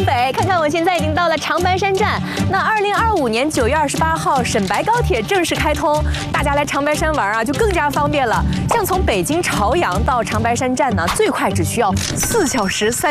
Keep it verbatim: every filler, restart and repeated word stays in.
北，看看我现在已经到了长白山站。那二零二五年九月二十八号，沈白高铁正式开通，大家来长白山玩啊，就更加方便了。像从北京朝阳到长白山站呢，最快只需要四小时三。